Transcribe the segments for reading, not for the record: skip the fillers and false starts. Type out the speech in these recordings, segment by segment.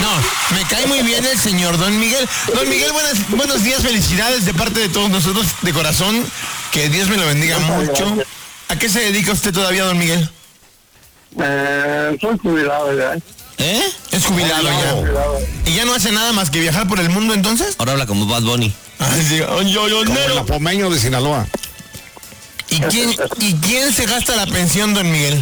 No, me cae muy bien el señor Don Miguel. Don Miguel, buenos días, felicidades de parte de todos nosotros, de corazón. Que Dios me lo bendiga mucho. ¿A qué se dedica usted todavía, Don Miguel? Soy jubilado ya. Es jubilado ya. ¿Y ya no hace nada más que viajar por el mundo entonces? Ahora habla como Bad Bunny. Como el apomeño de Sinaloa. ¿Y quién se gasta la pensión, Don Miguel?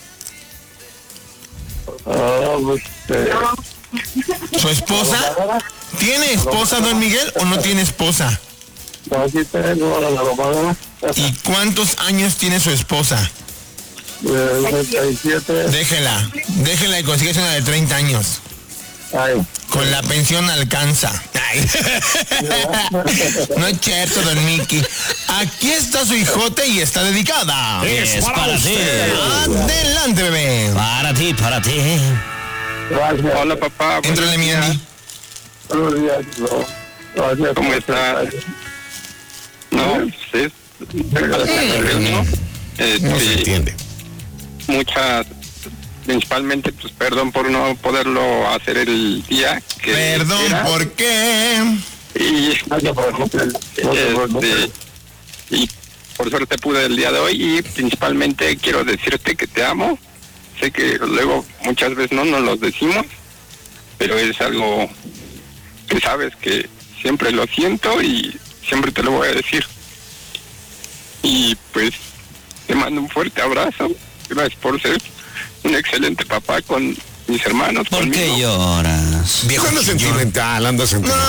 ¿Su esposa? ¿Tiene esposa, Don Miguel, o no tiene esposa? Aquí tengo la lavadora. ¿Y cuántos años tiene su esposa? 37. Déjela y consíguese una de 30 años. Ay. Con la pensión alcanza. Ay. No es cierto, Don Mickey. Aquí está su hijote y está dedicada. Es para ti. Adelante, bebé. Para ti. Gracias. Hola, papá. Éntrale, mi Andy. Buenos días. Gracias. ¿Cómo estás? No, sí. No se entiende. Muchas, principalmente, pues perdón por no poderlo hacer el día que Perdón, era. ¿por qué? Y, No te preocupes. No te preocupes. y por suerte pude el día de hoy y principalmente quiero decirte que te amo. Sé que luego muchas veces no nos lo decimos, pero es algo que sabes que siempre lo siento y siempre te lo voy a decir. Y pues te mando un fuerte abrazo. Gracias por ser un excelente papá con mis hermanos. ¿Por qué conmigo. lloras? Viejo, anda sentimental, anda sentimental.